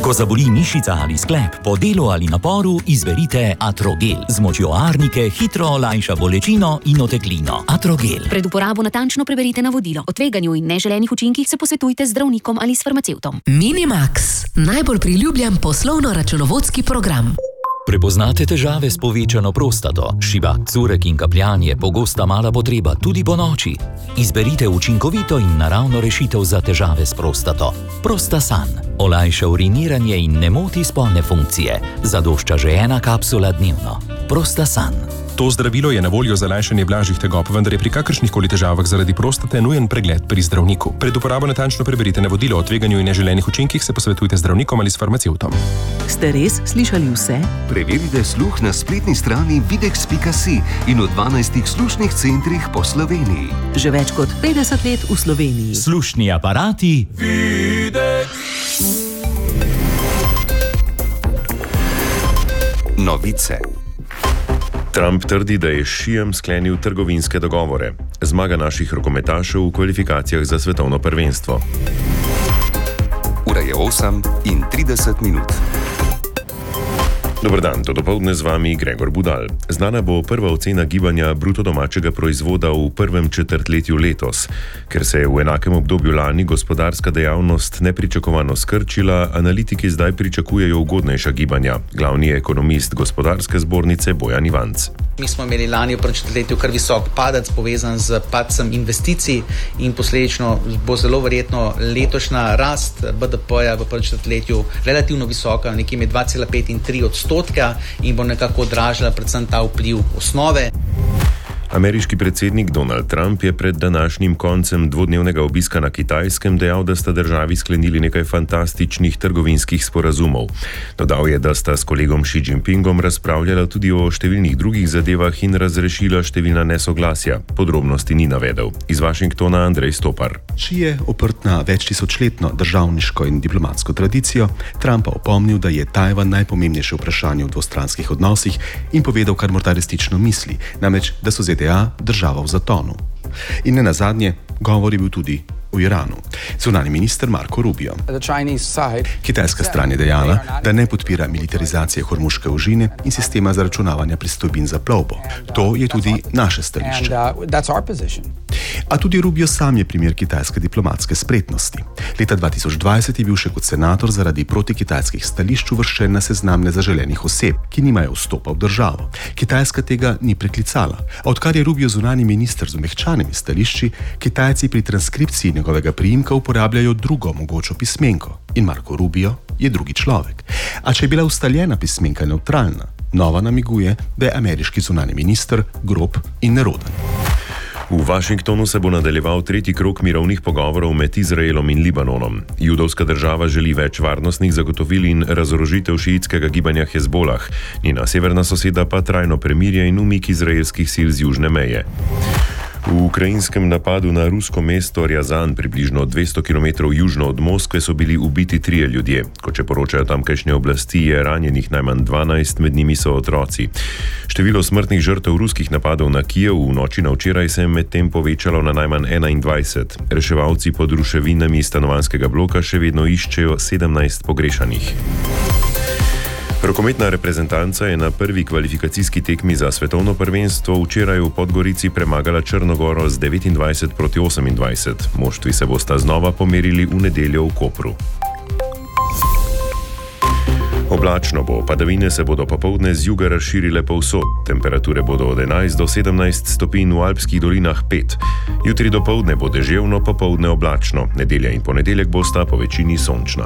Ko zaboli mišica ali sklep, po delu ali naporu, izberite Atrogel. Z močjo arnike hitro olajša bolečino in oteklino. Atrogel. Pred uporabo natančno preberite navodilo. O tveganju in neželenih učinkih se posvetujte z zdravnikom ali s farmacevtom. Minimax, najbolj priljubljen poslovno-računovodski program. Prepoznate težave s povečano prostato, šibak, curek in kapljanje, pogosta mala potreba tudi po noči? Izberite učinkovito in naravno rešitev za težave s prostato. Prostasan. Olajša uriniranje in ne moti spolne funkcije. Zadošča že 1 kapsula dnevno. Prostasan. To zdravilo je na voljo za lajšanje blažjih tegob, vendar je pri kakršnihkoli težavah zaradi prostate nujen pregled pri zdravniku. Pred uporabo natančno preberite navodilo o tveganju in neželenih učinkih, se posvetujte z zdravnikom ali s farmacevtom. Ste res slišali vse? Preverite sluh na spletni strani videx.si in v 12 slušnih centrih po Sloveniji. Že več kot 50 let v Sloveniji. Slušni aparati Videx. Novice. Trump trdi, da je s Šijem sklenil trgovinske dogovore. Zmaga naših rokometašev v kvalifikacijah za svetovno prvenstvo. Ura je 8:30. Dober dan, to dopoldne z vami Gregor Budal. Znana bo prva ocena gibanja bruto domačega proizvoda v prvem četrtletju letos. Ker se je v enakem obdobju lani gospodarska dejavnost nepričakovano skrčila, analitiki zdaj pričakujejo ugodnejša gibanja. Glavni ekonomist gospodarske zbornice Bojan Ivanc. Mi smo imeli lani v prvem četrtletju kar visok padec, povezan z padcem investicij in posledično bo zelo verjetno letošnja rast BDP-ja v prvem četrtletju relativno visoka, nekje med 2,5 in 3% in bo nekako odražala predvsem ta vpliv osnove. Ameriški predsednik Donald Trump je pred današnjim koncem dvodnevnega obiska na Kitajskem dejal, da sta državi sklenili nekaj fantastičnih trgovinskih sporazumov. Dodal je, da sta s kolegom Xi Jinpingom razpravljala tudi o številnih drugih zadevah in razrešila številna nesoglasja. Podrobnosti ni navedel. Iz Washingtona Andrej Stopar. Xi je oprt na večtisočletno državniško in diplomatsko tradicijo, Trump pa opomnil, da je Tajvan najpomembnejše vprašanje v dvostranskih odnosih in povedal, kar morda resnično misli, namreč, da so ZDA država v zatonu. In ne nazadnje, govor je bil tudi v Iranu. Zunanji minister Marco Rubio. Kitajska stran je dejala, da ne podpira militarizacije Hormuške ožine in sistema zaračunavanja pristojbin za plovbo. To je tudi naše stališče. A tudi Rubio sam je primer kitajske diplomatske spretnosti. Leta 2020 je bil še kot senator zaradi protikitajskih stališč uvrščen na seznam nezaželenih oseb, ki nimajo vstopa v državo. Kitajska tega ni preklicala. A odkar je Rubio zunanji minister z omehčanimi stališči, Kitajci pri transkripciji njegovega priimka uporabljajo drugo mogočo pismenko. In Marco Rubio je drugi človek. A če je bila ustaljena pismenka nevtralna, nova namiguje, da je ameriški zunanji minister grob in neroden. V Washingtonu se bo nadaljeval tretji krog mirovnih pogovorov med Izraelom in Libanonom. Judovska država želi več varnostnih zagotovil in razorožitev šiitskega gibanja Hezbolah. Njena severna soseda pa trajno premirje in umik izraelskih sil z južne meje. V ukrajinskem napadu na rusko mesto Rjazan, približno 200 km južno od Moskve, so bili ubiti 3 ljudje. Kot če poročajo tamkajšnje oblasti, je ranjenih najmanj 12, med njimi so otroci. Število smrtnih žrtev ruskih napadov na Kijev v noči na včeraj se je medtem povečalo na najmanj 21. Reševalci pod ruševinami stanovanjskega bloka še vedno iščejo 17 pogrešanih. Rokometna reprezentanca je na prvi kvalifikacijski tekmi za svetovno prvenstvo včeraj v Podgorici premagala Črnogoro z 29-28. Moštvi se bosta znova pomerili v nedeljo v Kopru. Oblačno bo, padavine se bodo popoldne z juga razširile povsod. Temperature bodo od 11 do 17 stopinj, v alpskih dolinah 5. Jutri dopoldne bo deževno, popoldne oblačno. Nedelja in ponedeljek bosta po večini sončna.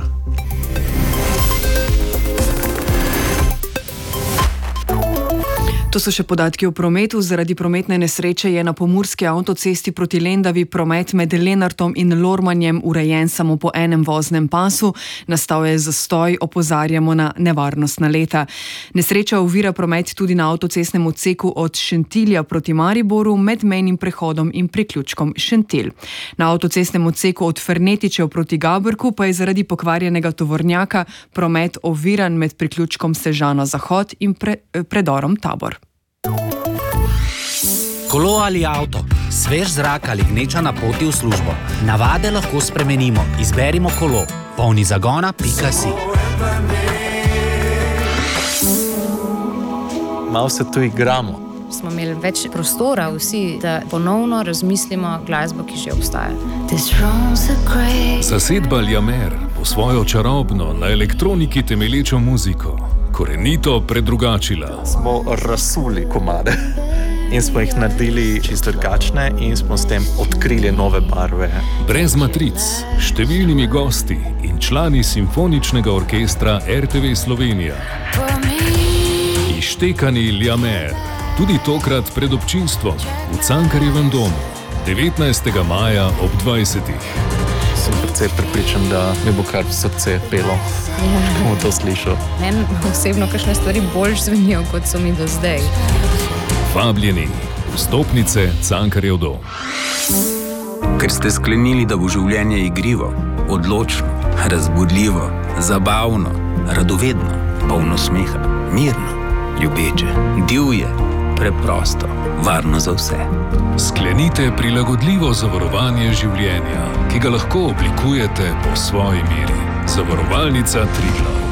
To so še podatki o prometu. Zaradi prometne nesreče je na pomurski avtocesti proti Lendavi promet med Lenartom in Lormanjem urejen samo po enem voznem pasu. Nastal je zastoj, opozarjamo na nevarnostna leta. Nesreča ovira promet tudi na avtocestnem odseku od Šentilja proti Mariboru med mejnim prehodom in priključkom Šentilj. Na avtocestnem odseku od Fernetičev proti Gabrku pa je zaradi pokvarjenega tovornjaka promet oviran med priključkom Sežana Zahod in predorom Tabor. Kolo ali avto, svež zrak ali gneča na poti v službo. Navade lahko spremenimo. Izberimo kolo. Polni zagona.si. Malo se tu igramo. Smo imeli več prostora vsi, da ponovno razmislimo glasbo, ki že obstaja. Zasedba Liamer bo svojo čarobno, na elektroniki temelječo muziko korenito predrugačila. Smo razsuli komade in smo jih naredili čisto drugačne in smo s tem odkrili nove barve. Brez matric, številnimi gosti in člani simfoničnega orkestra RTV Slovenija. Ištekani Liamer, tudi tokrat pred občinstvom v Cankarjevem domu, 19. maja ob 20. Sem precej prepričan, da mi bo kar srce pelo, ko bom to slišal. Meni osebno kakšne stvari bolj zvenijo, kot so mi do zdaj. Vabljeni, vstopnice Cankarjev dom. Ker ste sklenili, da bo življenje igrivo, odločno, razbudljivo, zabavno, radovedno, polno smeha, mirno, ljubeče, divje, preprosto, varno za vse. Sklenite prilagodljivo zavarovanje življenja, ki ga lahko oblikujete po svoji meri. Zavarovalnica Triglav.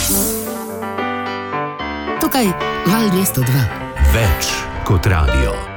Tukaj Val 202. Več kot radio.